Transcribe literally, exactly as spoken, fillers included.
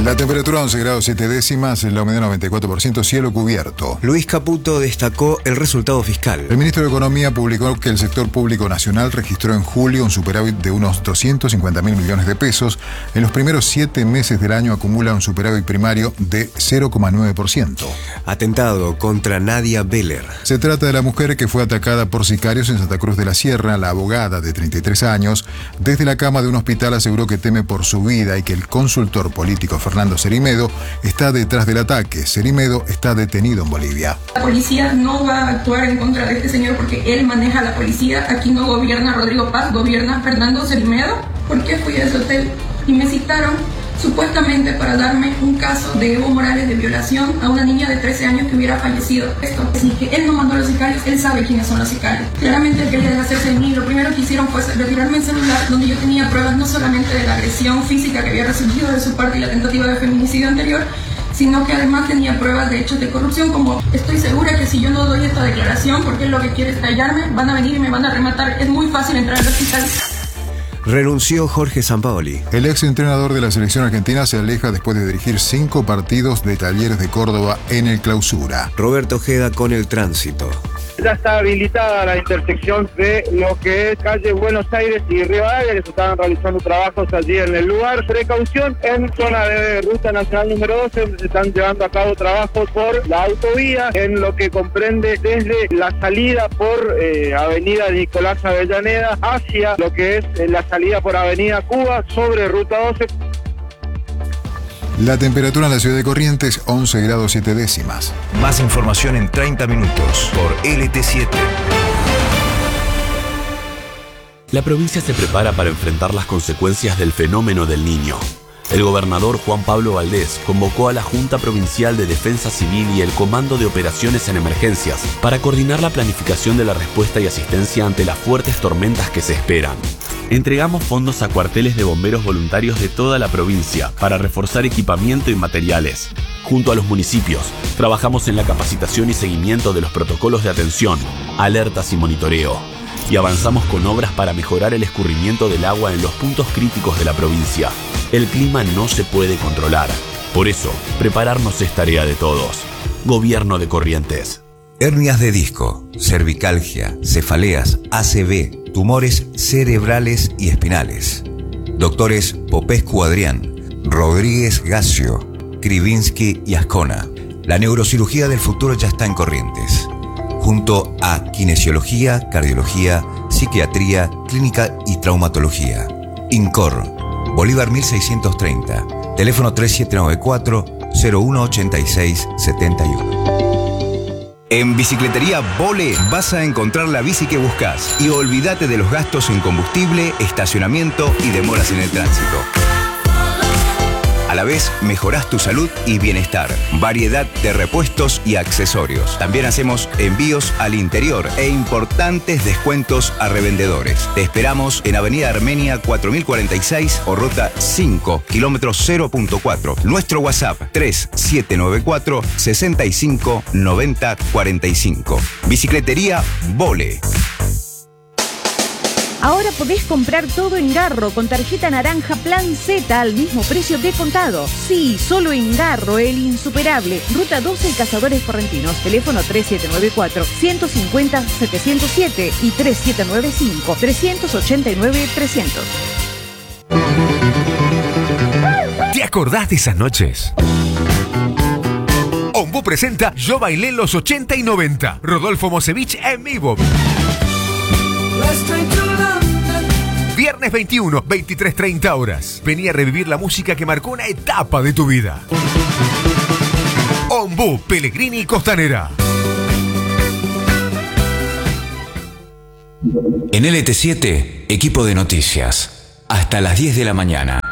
La temperatura once grados siete décimas, la humedad noventa y cuatro por ciento, cielo cubierto. Luis Caputo destacó el resultado fiscal. El ministro de Economía publicó que el sector público nacional registró en julio un superávit de unos doscientos cincuenta mil millones de pesos. En los primeros siete meses del año acumula un superávit primario de cero coma nueve por ciento. Atentado contra Nadia Beller. Se trata de la mujer que fue atacada por sicarios en Santa Cruz de la Sierra. La abogada, de treinta y tres años, desde la cama de un hospital aseguró que teme por su vida y que el consultor político Fernando Cerimedo está detrás del ataque. Cerimedo está detenido en Bolivia. La policía no va a actuar en contra de este señor porque él maneja la policía. Aquí no gobierna Rodrigo Paz, gobierna Fernando Cerimedo. ¿Por qué fui a ese hotel? Y me citaron supuestamente para darme un caso de Evo Morales de violación a una niña de trece años que hubiera fallecido. Esto es que él no mandó a los sicarios, él sabe quiénes son los sicarios. Claramente él quería deshacerse de mí. Lo primero que hicieron fue retirarme el celular, donde yo tenía pruebas no solamente de la agresión física que había recibido de su parte y la tentativa de feminicidio anterior, sino que además tenía pruebas de hechos de corrupción. Como estoy segura que si yo no doy esta declaración, porque él lo que quiere es callarme, van a venir y me van a rematar. Es muy fácil entrar al hospital. Renunció Jorge Sampaoli. El ex entrenador de la selección argentina se aleja después de dirigir cinco partidos de Talleres de Córdoba en el Clausura. Roberto Ojeda con el tránsito. Ya está habilitada la intersección de lo que es calle Buenos Aires y Rivadavia, que se estaban realizando trabajos allí en el lugar. Precaución en zona de Ruta Nacional número doce, donde se están llevando a cabo trabajos por la autovía, en lo que comprende desde la salida por eh, Avenida Nicolás Avellaneda hacia lo que es eh, la salida por Avenida Cuba sobre Ruta doce. La temperatura en la ciudad de Corrientes, once grados siete décimas. Más información en treinta minutos por L T siete. La provincia se prepara para enfrentar las consecuencias del fenómeno del Niño. El gobernador Juan Pablo Valdés convocó a la Junta Provincial de Defensa Civil y el Comando de Operaciones en Emergencias para coordinar la planificación de la respuesta y asistencia ante las fuertes tormentas que se esperan. Entregamos fondos a cuarteles de bomberos voluntarios de toda la provincia para reforzar equipamiento y materiales. Junto a los municipios, trabajamos en la capacitación y seguimiento de los protocolos de atención, alertas y monitoreo. Y avanzamos con obras para mejorar el escurrimiento del agua en los puntos críticos de la provincia. El clima no se puede controlar. Por eso, prepararnos es tarea de todos. Gobierno de Corrientes. Hernias de disco, cervicalgia, cefaleas, A C V, tumores cerebrales y espinales. Doctores Popescu Adrián, Rodríguez Gacio, Krivinsky y Ascona. La neurocirugía del futuro ya está en Corrientes. Junto a kinesiología, cardiología, psiquiatría, clínica y traumatología. INCOR, Bolívar mil seiscientos treinta, teléfono tres siete nueve cuatro, cero uno ocho seis siete uno. En Bicicletería Vole vas a encontrar la bici que buscas y olvídate de los gastos en combustible, estacionamiento y demoras en el tránsito. A la vez, mejorás tu salud y bienestar. Variedad de repuestos y accesorios. También hacemos envíos al interior e importantes descuentos a revendedores. Te esperamos en Avenida Armenia cuatro mil cuarenta y seis o Ruta cinco, kilómetro cero punto cuatro. Nuestro WhatsApp tres siete nueve cuatro, seis cinco, nueve cero cuatro cinco. Bicicletería Vole. Ahora podés comprar todo en Garro con tarjeta naranja Plan Z al mismo precio de contado. Sí, solo en Garro, el insuperable. Ruta doce y Cazadores Correntinos. Teléfono tres siete nueve cuatro, uno cinco cero, siete cero siete y tres siete nueve cinco, tres ocho nueve, trescientos. ¿Te acordás de esas noches? Ombú presenta Yo bailé los ochenta y noventa. Rodolfo Mosevich en vivo. Viernes veintiuno, veintitrés treinta horas. Vení a revivir la música que marcó una etapa de tu vida. Ombú, Pellegrini y Costanera. En L T siete, equipo de noticias. Hasta las diez de la mañana.